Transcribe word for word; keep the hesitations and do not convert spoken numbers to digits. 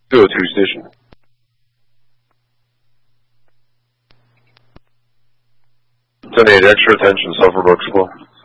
two oh two station. ten eight, extra attention, Sulphur Brook School.